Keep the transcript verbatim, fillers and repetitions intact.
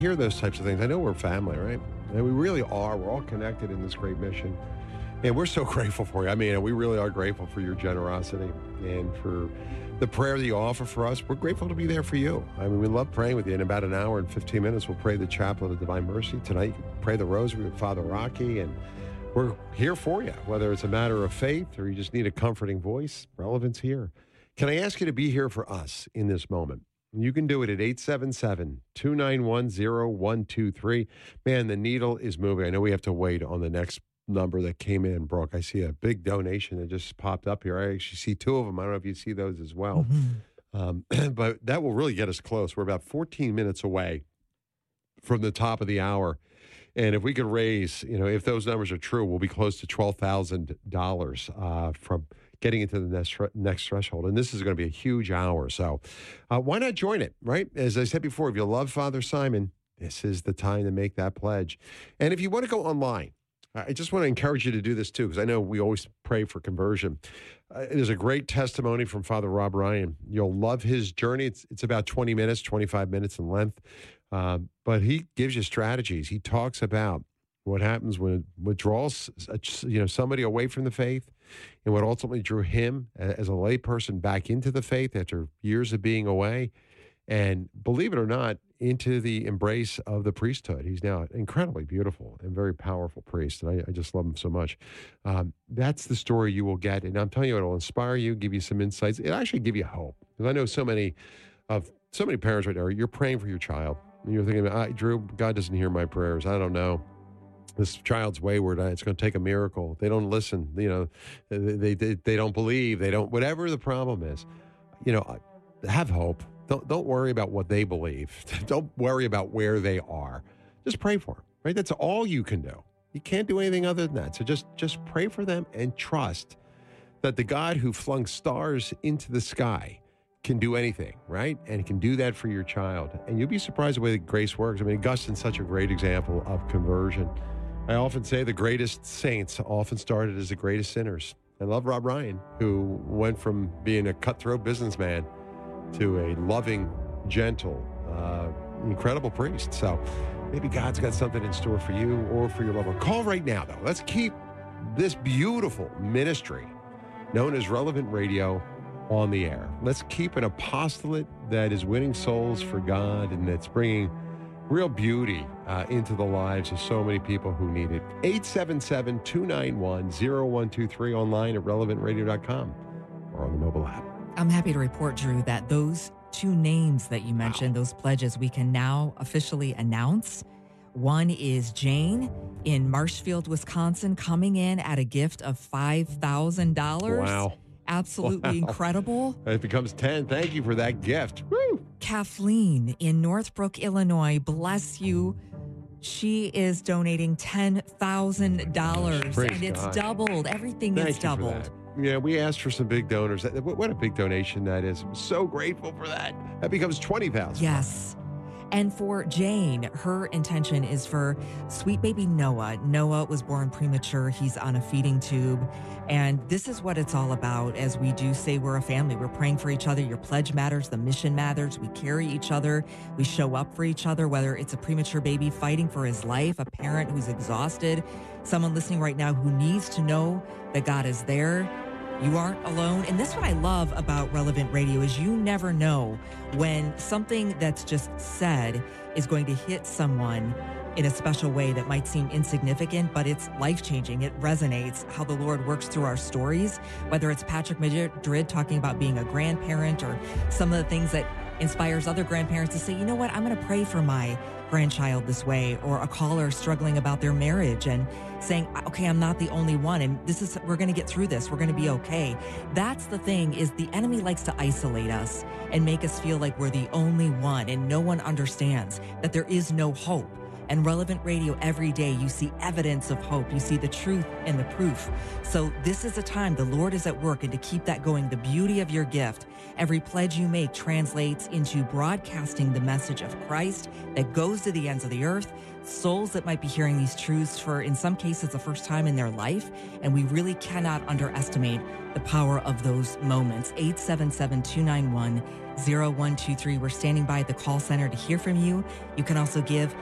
hear those types of things, I know we're family, right? And we really are. We're all connected in this great mission. And we're so grateful for you. I mean, we really are grateful for your generosity and for the prayer that you offer for us. We're grateful to be there for you. I mean, we love praying with you. In about an hour and fifteen minutes, we'll pray the Chaplet of Divine Mercy. Tonight, you can pray the Rosary with Father Rocky. And we're here for you, whether it's a matter of faith or you just need a comforting voice. Relevance here. Can I ask you to be here for us in this moment? You can do it at eight seven seven, two nine one, zero one two three. Man, the needle is moving. I know we have to wait on the next number that came in, Brooke. I see a big donation that just popped up here. I actually see two of them. I don't know if you see those as well. Mm-hmm. Um, but that will really get us close. We're about fourteen minutes away from the top of the hour. And if we could raise, you know, if those numbers are true, we'll be close to twelve thousand dollars uh, from getting into the next, next threshold. And this is going to be a huge hour. So uh, why not join it, right? As I said before, if you love Father Simon, this is the time to make that pledge. And if you want to go online, I just want to encourage you to do this too, because I know we always pray for conversion. Uh, there's a great testimony from Father Rob Ryan. You'll love his journey. It's, it's about twenty minutes, twenty-five minutes in length. Uh, but he gives you strategies. He talks about what happens when it withdraws, you know, somebody away from the faith, and what ultimately drew him as a layperson back into the faith after years of being away, and believe it or not, into the embrace of the priesthood. He's now an incredibly beautiful and very powerful priest, and I, I just love him so much. Um, that's the story you will get, and I'm telling you, it'll inspire you, give you some insights. It'll actually give you hope, because I know so many of so many parents right now. You're praying for your child, and you're thinking, ah, Drew, God doesn't hear my prayers. I don't know. This child's wayward. It's going to take a miracle. They don't listen. You know, they, they they don't believe. They don't. Whatever the problem is, you know, have hope. Don't don't worry about what they believe. Don't worry about where they are. Just pray for them. Right. That's all you can do. You can't do anything other than that. So just just pray for them and trust that the God who flung stars into the sky can do anything, right? And can do that for your child. And you'll be surprised the way that grace works. I mean, Augustine's such a great example of conversion. I often say the greatest saints often started as the greatest sinners. I love Rob Ryan, who went from being a cutthroat businessman to a loving, gentle, uh, incredible priest. So maybe God's got something in store for you or for your loved one. Call right now, though. Let's keep this beautiful ministry known as Relevant Radio on the air. Let's keep an apostolate that is winning souls for God and that's bringing real beauty uh, into the lives of so many people who need it. eight seven seven, two nine one, zero one two three, online at relevant radio dot com or on the mobile app. I'm happy to report, Drew, that those two names that you mentioned, wow. those pledges, we can now officially announce. One is Jane in Marshfield, Wisconsin, coming in at a gift of five thousand dollars. Wow. Absolutely wow. incredible. It becomes ten. Thank you for that gift. Woo! Kathleen in Northbrook, Illinois, bless you. She is donating ten thousand dollars, and it's God. doubled. Everything Thank is you doubled. For that. Yeah, we asked for some big donors. What a big donation that is. I'm so grateful for that. That becomes twenty thousand dollars. Yes. And for Jane, her intention is for sweet baby Noah. Noah was born premature. He's on a feeding tube. And this is what it's all about as we do say we're a family. We're praying for each other. Your pledge matters. The mission matters. We carry each other. We show up for each other, whether it's a premature baby fighting for his life, a parent who's exhausted, someone listening right now who needs to know that God is there. You aren't alone. And this is what I love about Relevant Radio is you never know when something that's just said is going to hit someone in a special way that might seem insignificant, but it's life-changing. It resonates how the Lord works through our stories, whether it's Patrick Madrid talking about being a grandparent or some of the things that inspires other grandparents to say, you know what, I'm going to pray for my grandchild this way, or a caller struggling about their marriage and saying, okay, I'm not the only one. And this is, we're going to get through this. We're going to be okay. That's the thing is the enemy likes to isolate us and make us feel like we're the only one and no one understands that there is no hope. And Relevant Radio, every day you see evidence of hope. You see the truth and the proof. So this is a time the Lord is at work, and to keep that going, the beauty of your gift, every pledge you make translates into broadcasting the message of Christ that goes to the ends of the earth, souls that might be hearing these truths for, in some cases, the first time in their life. And we really cannot underestimate the power of those moments. eight seven seven, two nine one, zero one two three. We're standing by at the call center to hear from you. You can also give